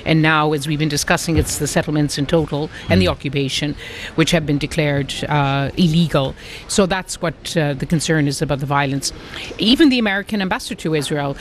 And now, as we've been discussing, it's the settlements in total and the occupation which have been declared illegal. So that's what the concern is about the violence. Even the American ambassador to Israel,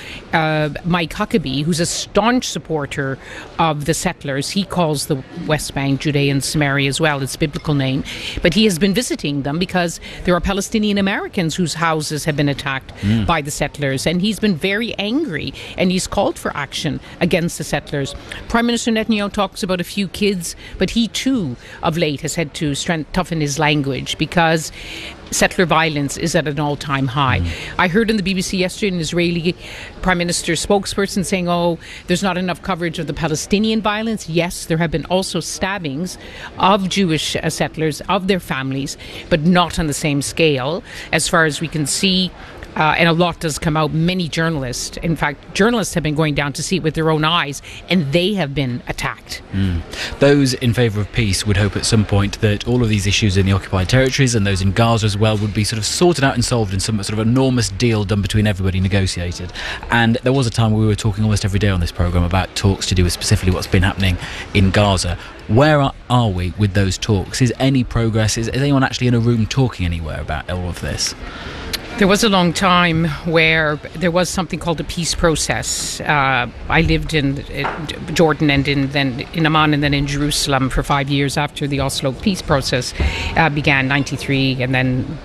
Mike Huckabee, who's a staunch supporter of the settlers, he calls the West Bank Judea and Samaria as well, its biblical name, but he has been visiting them because there are Palestinian Americans whose houses have been attacked by the settlers, and he's been very angry, and he's called for action against the settlers. Prime Minister Netanyahu talks about a few kids, but he too of late has had to toughen his language because settler violence is at an all-time high. I heard in the BBC yesterday an Israeli Prime Minister spokesperson saying, there's not enough coverage of the Palestinian violence. Yes, there have been also stabbings of Jewish settlers, of their families, but not on the same scale as far as we can see. And a lot does come out. Many journalists, in fact, journalists have been going down to see it with their own eyes, and they have been attacked. Those in favour of peace would hope at some point that all of these issues in the occupied territories and those in Gaza as well would be sort of sorted out and solved in some sort of enormous deal done between everybody, negotiated. And there was a time where we were talking almost every day on this programme about talks to do with specifically what's been happening in Gaza. Where are we with those talks? Is any progress? Is anyone actually in a room talking anywhere about all of this? There was a long time where there was something called a peace process. I lived in Jordan and then in Amman and then in Jerusalem for 5 years after the Oslo peace process began, 93, and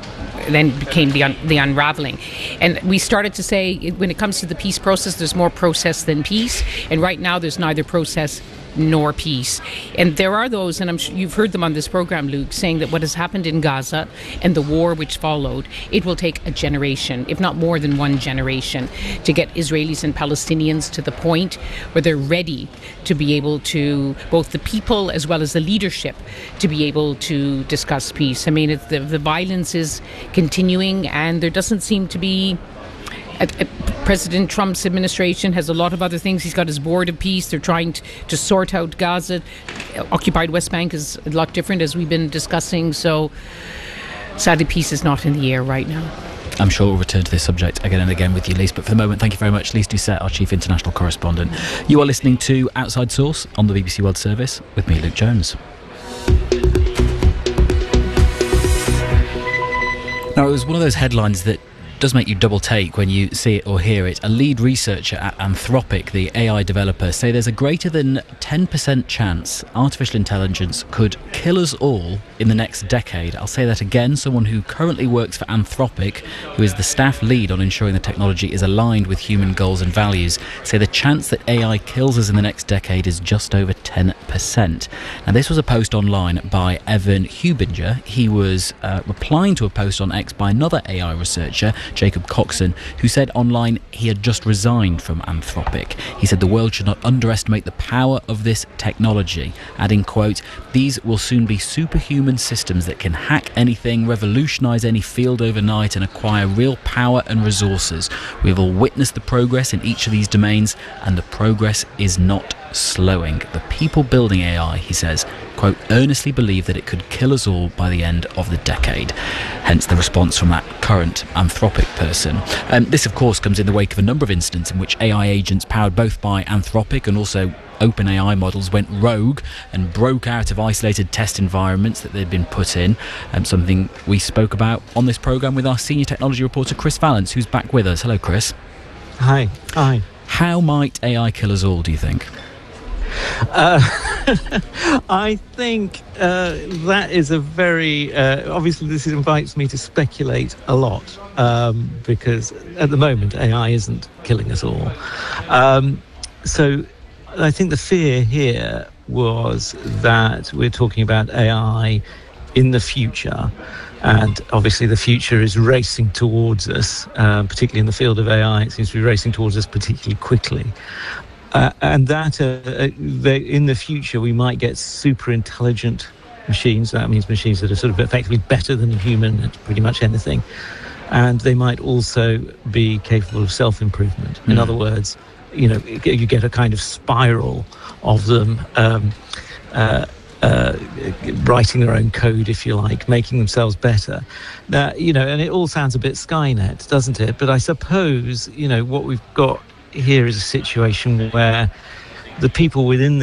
then became the unraveling. And we started to say, when it comes to the peace process, there's more process than peace. And right now there's neither process nor peace. And there are those, and I'm sure you've heard them on this program, Luke, saying that what has happened in Gaza and the war which followed, it will take a generation, if not more than one generation, to get Israelis and Palestinians to the point where they're ready to be able to, both the people as well as the leadership, to be able to discuss peace. I mean, the violence is continuing, and there doesn't seem to be President Trump's administration has a lot of other things. He's got his board of peace. They're trying to sort out Gaza. Occupied West Bank is a lot different, as we've been discussing. So sadly, peace is not in the air right now. I'm sure we'll return to this subject again and again with you, Lise, but for the moment, thank you very much, Lise Doucet, our Chief International Correspondent. You are listening to Outside Source on the BBC World Service with me, Luke Jones. Now, it was one of those headlines that does make you double take when you see it or hear it. A lead researcher at Anthropic, the AI developer, say there's a greater than 10% chance artificial intelligence could kill us all in the next decade. I'll say that again. Someone who currently works for Anthropic, who is the staff lead on ensuring the technology is aligned with human goals and values, say the chance that AI kills us in the next decade is just over 10%. Now, this was a post online by Evan Hubinger. He was replying to a post on X by another AI researcher, Jacob Coxon, who said online he had just resigned from Anthropic. He said the world should not underestimate the power of this technology, adding, quote, "These will soon be superhuman systems that can hack anything, revolutionise any field overnight and acquire real power and resources. We have all witnessed the progress in each of these domains, and the progress is not slowing. The people building AI," he says, quote, "earnestly believe that it could kill us all by the end of the decade." Hence the response from that current Anthropic person. This, of course, comes in the wake of a number of incidents in which AI agents powered both by Anthropic and also OpenAI models went rogue and broke out of isolated test environments that they'd been put in. Something we spoke about on this programme with our senior technology reporter Chris Vallance, who's back with us. Hello, Chris. Hi. How might AI kill us all, do you think? I think that is a very obviously this invites me to speculate a lot, because at the moment AI isn't killing us all. So I think the fear here was that we're talking about AI in the future, and obviously the future is racing towards us, particularly in the field of AI. It seems to be racing towards us particularly quickly. And that in the future we might get super intelligent machines. That means machines that are sort of effectively better than a human at pretty much anything. And they might also be capable of self-improvement. In other words, you get a kind of spiral of them writing their own code, if you like, making themselves better. Now, and it all sounds a bit Skynet, doesn't it? But I suppose, what we've got here is a situation where the people within